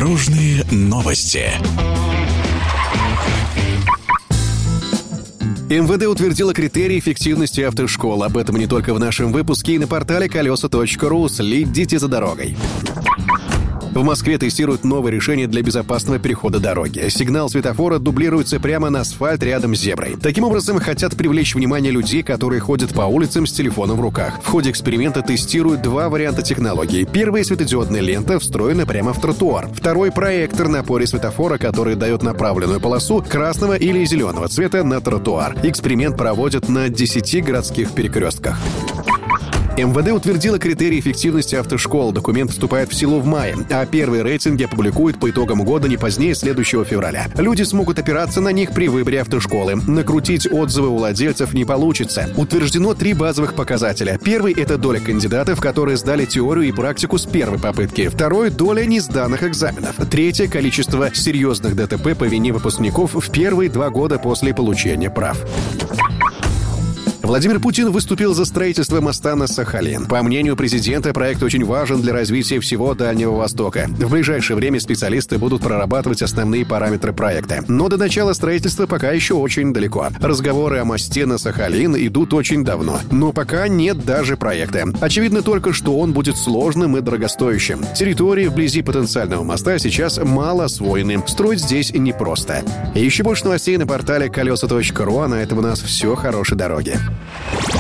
Дорожные новости. МВД утвердила критерии эффективности автошкол. Об этом не только в нашем выпуске и на портале колеса.ру. Следите за дорогой. В Москве тестируют новое решение для безопасного перехода дороги. Сигнал светофора дублируется прямо на асфальт рядом с зеброй. Таким образом, хотят привлечь внимание людей, которые ходят по улицам с телефоном в руках. В ходе эксперимента тестируют два варианта технологии. Первый — светодиодная лента, встроена прямо в тротуар. Второй — проектор на опоре светофора, который дает направленную полосу красного или зеленого цвета на тротуар. Эксперимент проводят на 10 городских перекрестках. МВД утвердила критерии эффективности автошкол. Документ вступает в силу в мае, а первые рейтинги опубликуют по итогам года не позднее следующего февраля. Люди смогут опираться на них при выборе автошколы. Накрутить отзывы у владельцев не получится. Утверждено 3 базовых показателя. Первый — это доля кандидатов, которые сдали теорию и практику с первой попытки. Второй — доля несданных экзаменов. Третье — количество серьезных ДТП по вине выпускников в первые 2 года после получения прав. Владимир Путин выступил за строительство моста на Сахалин. По мнению президента, проект очень важен для развития всего Дальнего Востока. В ближайшее время специалисты будут прорабатывать основные параметры проекта. Но до начала строительства пока еще очень далеко. Разговоры о мосте на Сахалин идут очень давно. Но пока нет даже проекта. Очевидно только, что он будет сложным и дорогостоящим. Территории вблизи потенциального моста сейчас мало освоены. Строить здесь непросто. И еще больше новостей на портале колеса.ру. А на этом у нас все. Хорошей дороги.